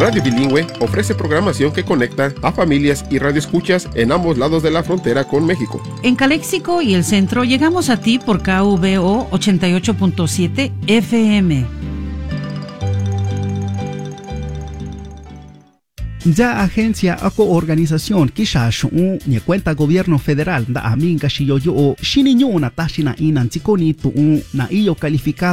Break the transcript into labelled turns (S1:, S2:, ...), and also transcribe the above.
S1: Radio Bilingüe ofrece programación que conecta a familias y radioescuchas en ambos lados de la frontera con México.
S2: En Calexico y el centro llegamos a ti por KVO 88.7 FM.
S3: Ya agencia o organización kisha shu ni cuenta gobierno federal da aminga shiyo yo shini nyo na tashina inan tikoni tu na iyo calificado